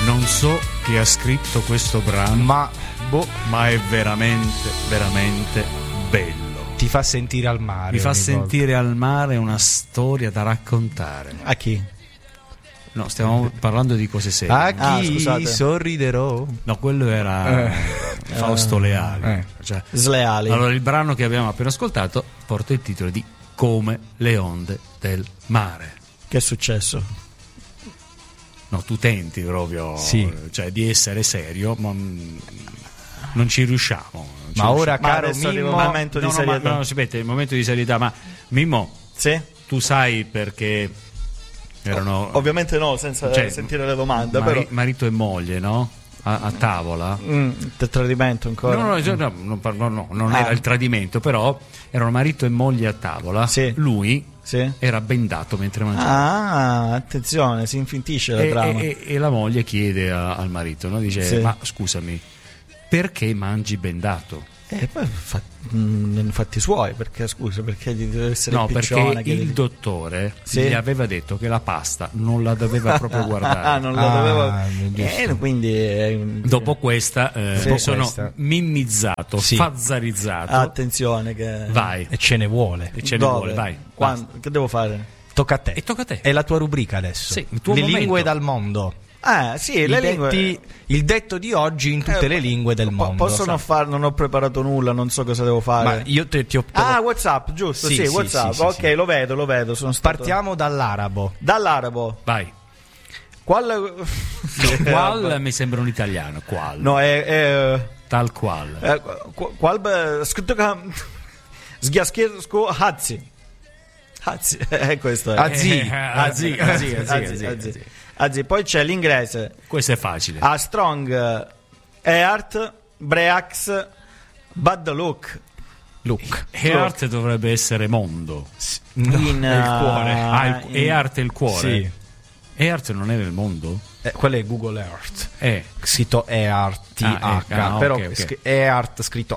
Non so chi ha scritto questo brano, ma è veramente, veramente bello. Ti fa sentire al mare. Mi fa sentire al mare una storia da raccontare. A chi? No, stiamo parlando di cose serie. A chi sorriderò? No, quello era Fausto Leali. Cioè, Sleali. Allora, il brano che abbiamo appena ascoltato porta il titolo di Come le onde del mare. Che è successo? No, tu tenti proprio cioè, di essere serio, ma non ci riusciamo. Ma ora, caro Mimmo, il momento di serietà. Aspetta, il momento di serietà. Ma Mimmo, tu sai perché erano... Ovviamente no, senza sentire le domande. Però marito e moglie, no? A tavola. Il tradimento ancora? Non era il tradimento, però erano marito e moglie a tavola. Lui era bendato mentre mangiava. Attenzione, si infintisce la trama. E la moglie chiede al marito, no? Dice: ma scusami, perché mangi bendato? Poi fatti suoi, perché scusa, perché gli deve essere no, piccione, perché il dottore gli aveva detto che la pasta non la doveva proprio guardare. Non la doveva. Quindi dopo questa mi sono mimmizzato, fazzarizzato. Attenzione che vai. E ce ne vuole. Vai. Che devo fare? Tocca a te. E tocca a te. È la tua rubrica adesso. Sì, il tuo le momento. Lingue dal mondo. Il detto di oggi in tutte le lingue del mondo. Non ho preparato nulla, non so cosa devo fare. Ma io ti ho WhatsApp, giusto? Sì, WhatsApp. Ok, lo vedo. Partiamo dall'arabo. Vai. Qual mi sembra un italiano. Qual? No, è tal qual. Hazzi. Questo è. Azzi. Poi c'è l'inglese. Questo è facile. A strong heart breaks bad luck. Heart dovrebbe essere mondo. Il cuore. Heart è il cuore. Sì. Earth non era il mondo? Quello è Google Earth. Scritto EARTH. Però okay. Earth scritto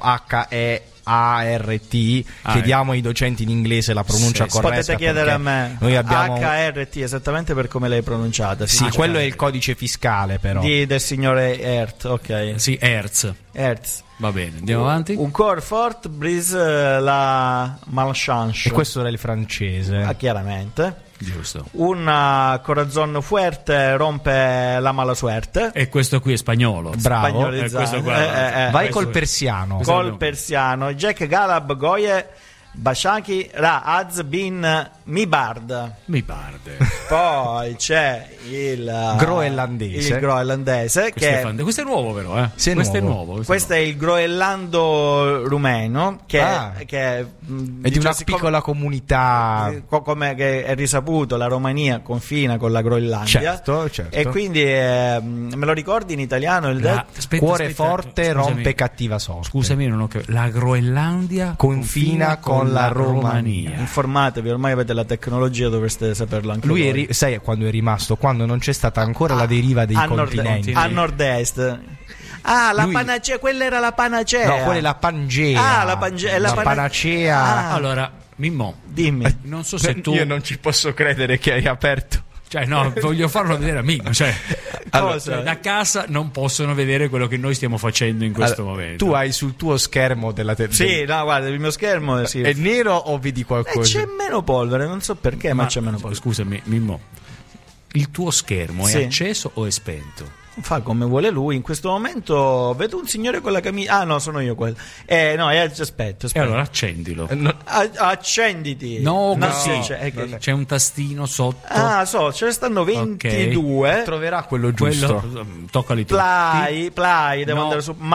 HEART. Chiediamo ai docenti in inglese la pronuncia corretta. Potete chiedere a me. Noi abbiamo HRT esattamente per come l'hai pronunciata. Sì, quello è il codice fiscale, però. Del signore Earth, ok. Sì, Hertz. Va bene, andiamo avanti. Un cor fort brise la malchance. E questo era il francese. Chiaramente. Giusto. Un corazon fuerte rompe la mala suerte. E questo qui è spagnolo. Bravo. Questo qua, vai col persiano. Col persiano. Jack Galab Goye Bashaki Ra Az Bin Mibard. Poi c'è il groenlandese. Questo è nuovo, però. Questo è nuovo. Questo è il groenlando rumeno, che è di una piccola comunità. Come che è risaputo, la Romania confina con la Groenlandia. Certo. E quindi me lo ricordi in italiano? Cuore forte rompe cattiva sorte. Scusami, non ho capito. La Groenlandia confina con la Romania. Informatevi, ormai avete la tecnologia, dovreste saperlo anche voi. Sai quando è rimasto? Quando non c'è stata ancora la deriva dei continenti. A nord-est. La panacea, quella era la panacea. No, quella è la Pangea. La panacea. Allora, Mimmo, dimmi. Non so se tu... Io non ci posso credere che hai aperto. Cioè, no, voglio farlo vedere a Mimmo. Da casa non possono vedere quello che noi stiamo facendo in questo momento. Tu hai sul tuo schermo della Sì, no, guarda, il mio schermo è nero o vedi qualcosa? C'è meno polvere, non so perché, ma c'è meno polvere. Scusami, Mimmo, il tuo schermo è acceso o è spento? Fa come vuole lui. In questo momento vedo un signore con la camicia. No, sono io quello. Aspetta. E allora accendilo. Accenditi. No, c'è un tastino sotto. Ce ne stanno 22. Okay. Troverà quello giusto. Toccali tu. Play, devo andare su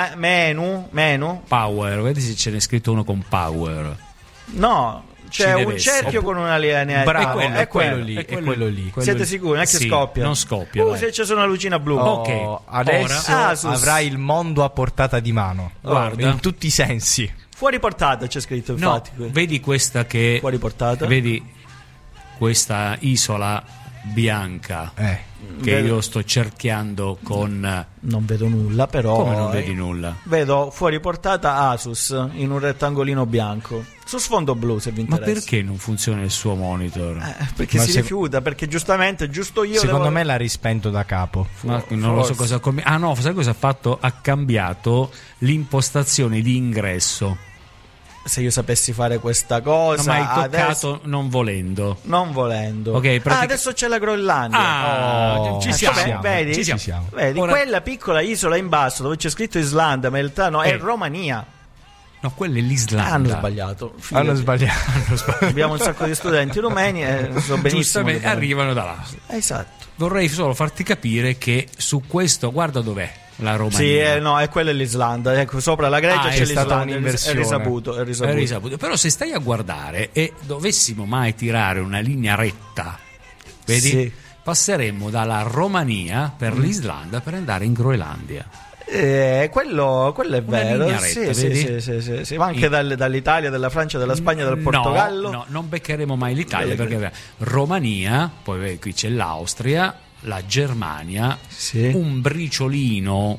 menu. Power, vedi se ce n'è scritto uno con power. No. C'è un cerchio con una linea. Bravo, è quello lì. Siete sicuri? Non è che scoppia? Non scoppia. Se c'è una lucina blu. Ok, adesso avrai il mondo a portata di mano. Guarda, in tutti i sensi. Fuori portata c'è scritto, infatti. Vedi questa che... Fuori portata. Vedi questa isola bianca che io sto cerchiando con... Non vedo nulla, però... Come non vedi nulla? Vedo fuori portata Asus in un rettangolino bianco su sfondo blu, se vi interessa. Ma perché non funziona il suo monitor? Perché si rifiuta, perché giustamente giusto io secondo me l'ha rispento da capo. Ma non lo so cosa sai cosa ha fatto? Ha cambiato l'impostazione di ingresso. Se io sapessi fare questa cosa, ma hai toccato adesso... non volendo. Ok, adesso c'è la Groenlandia. Ci siamo. Vedi? Vedi, ora... quella piccola isola in basso dove c'è scritto Islanda, ma in realtà no, è Romania. No, quella è l'Islanda. Hanno sbagliato. Abbiamo un sacco di studenti rumeni e so benissimo. Giustamente arrivano da là. Esatto. Vorrei solo farti capire che su questo, guarda dov'è la Romania. Sì, no, è quella è l'Islanda. Ecco, sopra la Grecia c'è l'Islanda. È risaputo. Però se stai a guardare e dovessimo mai tirare una linea retta, vedi? Sì. Passeremmo dalla Romania per l'Islanda per andare in Groenlandia. Quello è vero. Retta, sì. Ma anche dall'Italia, dalla Francia, dalla Spagna, dal Portogallo. No, non beccheremo mai l'Italia perché Romania, poi qui c'è l'Austria, la Germania, un briciolino.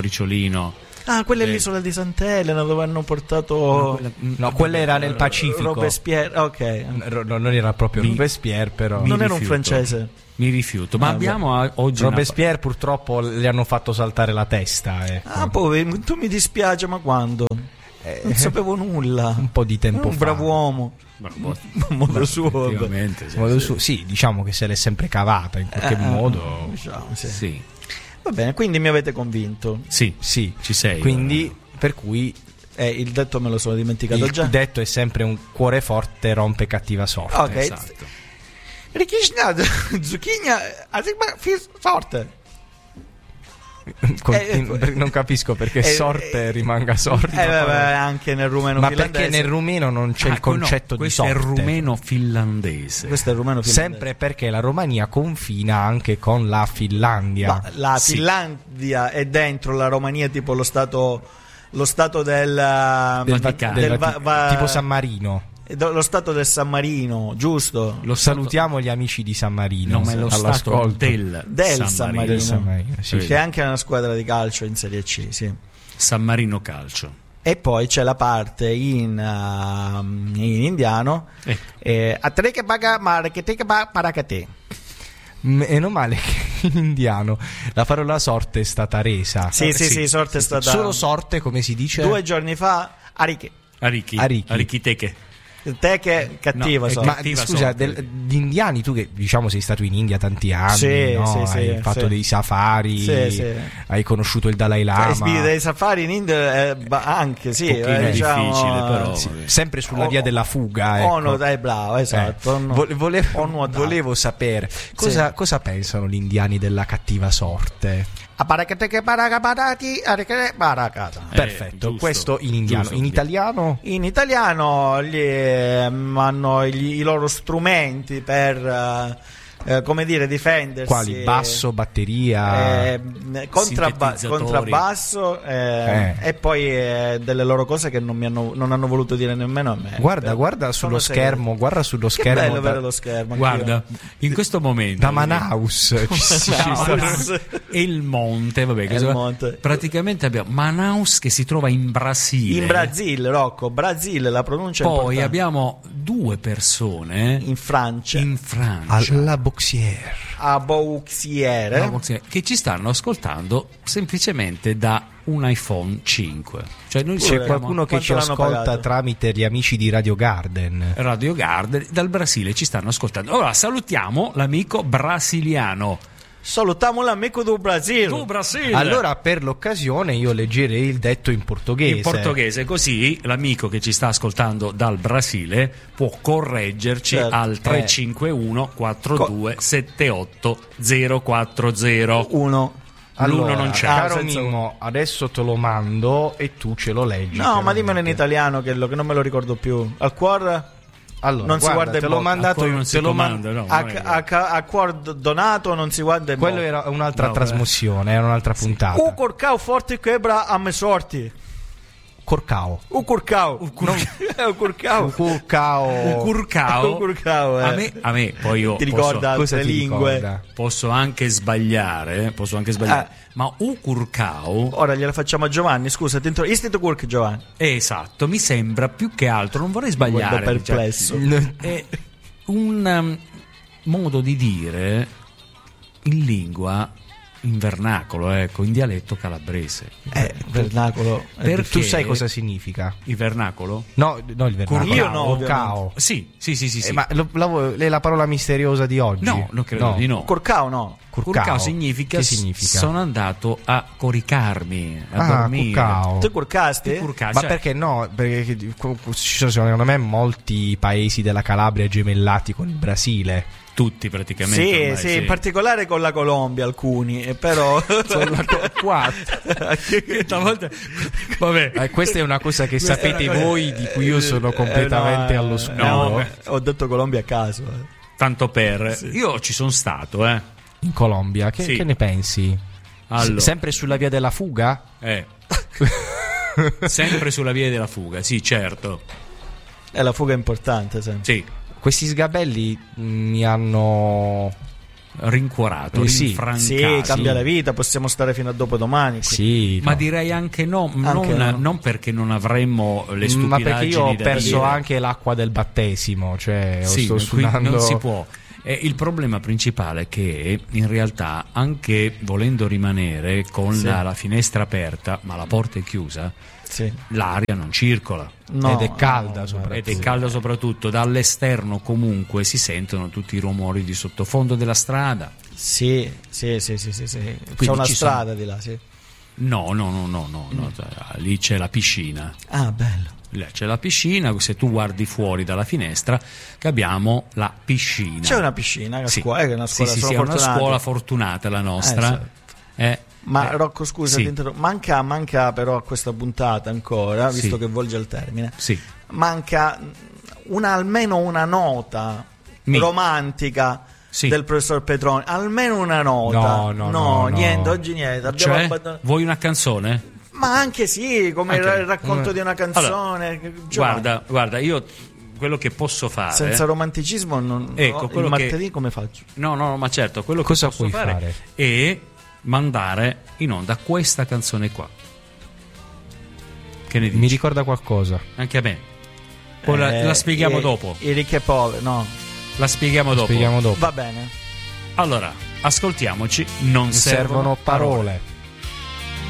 Quella è l'isola di Sant'Elena dove hanno portato. No, quella era nel Pacifico. Robespierre, ok. Non era proprio Robespierre, però. Non era un francese. Mi rifiuto, ma abbiamo oggi Robespierre purtroppo le hanno fatto saltare la testa. Poi tu mi dispiace, ma quando? Non sapevo nulla. Un po' di tempo fa. Un bravo uomo. Modo suo. Sì, diciamo che se l'è sempre cavata in qualche modo. Diciamo, sì. Va bene, quindi mi avete convinto. Sì, ci sei. Quindi, per cui il detto me lo sono dimenticato già. Il detto è sempre un cuore forte rompe cattiva sorte. Ok. Esatto. Zucchina, sorte. Non capisco perché sorte rimanga sorte. Anche nel rumeno finlandese. Ma perché nel rumeno non c'è il concetto di sorte. Questo è il rumeno finlandese. Sempre perché la Romania confina anche con la Finlandia. Ma la Finlandia è dentro la Romania, tipo lo stato del tipo San Marino. Lo stato del San Marino, giusto? Salutiamo gli amici di San Marino. No, ma è lo stato del San Marino. Sì. C'è anche una squadra di calcio in Serie C, sì. San Marino Calcio. E poi c'è la parte in indiano. Meno male che in indiano la parola sorte è stata resa. Sì, sorte è stata. Solo sorte, come si dice? 2 giorni fa, Arikiteche. Te che è cattiva, ma scusa, di indiani, tu che diciamo sei stato in India tanti anni, hai fatto dei safari, hai conosciuto il Dalai Lama. Dei safari in India anche è difficile, però sempre sulla via della fuga. Dai, bravo, esatto. Volevo sapere cosa pensano gli indiani della cattiva sorte. Perfetto, questo in indiano. Giusto. In italiano? In italiano hanno i loro strumenti per difendersi. Quali? Basso, batteria, contrabbasso e poi delle loro cose che non hanno voluto dire nemmeno a me. Guarda sullo schermo, Che bello vedere lo schermo. Guarda, in questo momento da Manaus e il monte, praticamente abbiamo Manaus che si trova in Brasile. In Brasile, Rocco, Brasile, la pronuncia è poi importante. Abbiamo 2 persone in Francia. Alla Bouxier che ci stanno ascoltando semplicemente da un iPhone 5. Cioè noi c'è qualcuno che ci ascolta tramite gli amici di Radio Garden dal Brasile ci stanno ascoltando. Ora salutiamo l'amico brasiliano. Salutiamo l'amico do Brasil. Allora, per l'occasione, io leggerei il detto in portoghese. Così l'amico che ci sta ascoltando dal Brasile può correggerci al 351 42 78 040. Allora, non c'è. Caro Mimmo, adesso te lo mando e tu ce lo leggi. No, ma dimmelo in italiano che non me lo ricordo più. Al cuore. Allora, non si guarda te l'ho mandato io, te lo mando a cuor donato non si guarda in quello era un'altra trasmissione, era un'altra puntata. Corcao forte quebra a me sorti. Curcao. A me poi io ti ricorda altre lingue. Posso anche sbagliare, ma Curcao. Ora gliela facciamo a Giovanni, scusa, Istituto Curc Giovanni. Esatto, mi sembra più che altro, non vorrei sbagliare. Guarda perplesso. È un modo di dire in lingua, in vernacolo, ecco, in dialetto calabrese. Vernacolo. Tu sai cosa significa? Il vernacolo? No, il vernacolo. Io no. Curcao. Sì. Ma è la parola misteriosa di oggi? No, non credo di no. Curcao no. Curcao significa? Sono andato a coricarmi, a dormire. Curcao. Tu curcasti? Ma perché no? Perché ci sono secondo me molti paesi della Calabria gemellati con il Brasile. Tutti praticamente. Sì, in particolare con la Colombia alcuni, però vabbè. Questa è una cosa che sapete voi, di cui io sono completamente allo scuro. Ho detto Colombia a caso. Tanto per. Sì. Io ci sono stato, in Colombia. Che ne pensi? Allora. Sempre sulla via della fuga? Sempre sulla via della fuga, sì, certo. La fuga è importante, sempre. Sì. Questi sgabelli mi hanno rincuorato, rinfrancato. Sì, cambia la vita, possiamo stare fino a dopodomani. Sì, ma direi anche no, non perché non avremmo le stupidaggini, ma perché io ho perso dire. Anche l'acqua del battesimo, cioè sto sudando. Non si può. Il problema principale è che in realtà, anche volendo rimanere con la finestra aperta, ma la porta è chiusa, l'aria non circola. Ed è calda soprattutto. Dall'esterno comunque si sentono tutti i rumori di sottofondo della strada. Sì. C'è una strada di là, sì. No, lì c'è la piscina. Ah, bello. C'è la piscina, se tu guardi fuori dalla finestra che abbiamo la piscina. C'è una piscina, sì. È una scuola, è una scuola fortunata la nostra. Ma Rocco, scusa, ti interrompo. Manca però a questa puntata ancora, visto che volge al termine. Sì. Manca almeno una nota romantica del professor Petroni, almeno una nota. No, niente, oggi niente. Vuoi una canzone? Ma anche come il racconto di una canzone. Allora, guarda, io quello che posso fare senza romanticismo il martedì come faccio? No, ma certo, quello che posso fare è mandare in onda questa canzone qua. Che ne dici? Mi ricorda qualcosa. Anche a me. Poi la spieghiamo dopo. I ricchi e poveri, no. La spieghiamo dopo. Va bene. Allora, ascoltiamoci. Non servono parole.